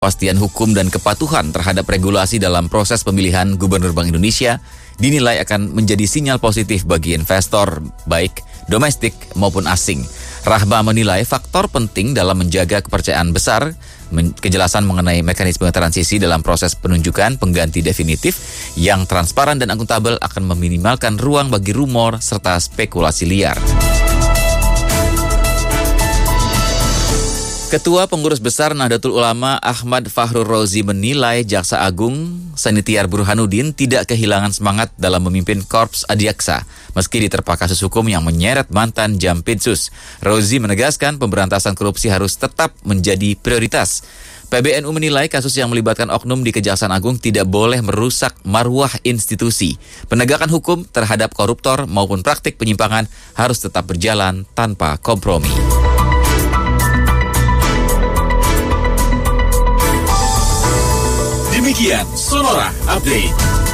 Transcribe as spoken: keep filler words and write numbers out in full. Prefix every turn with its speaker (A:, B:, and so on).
A: Kepastian hukum dan kepatuhan terhadap regulasi dalam proses pemilihan Gubernur Bank Indonesia dinilai akan menjadi sinyal positif bagi investor, baik domestik maupun asing. Rahma menilai faktor penting dalam menjaga kepercayaan besar, men- kejelasan mengenai mekanisme transisi dalam proses penunjukan pengganti definitif yang transparan dan akuntabel akan meminimalkan ruang bagi rumor serta spekulasi liar. Ketua Pengurus Besar Nahdlatul Ulama Ahmad Fakhrur Razi menilai Jaksa Agung Sanitiar Burhanuddin tidak kehilangan semangat dalam memimpin Korps Adiaksa meski diterpa kasus hukum yang menyeret mantan Jampitsus. Razi menegaskan pemberantasan korupsi harus tetap menjadi prioritas. P B N U menilai kasus yang melibatkan oknum di Kejaksaan Agung tidak boleh merusak marwah institusi. Penegakan hukum terhadap koruptor maupun praktik penyimpangan harus tetap berjalan tanpa kompromi.
B: Demikian Sonora Update.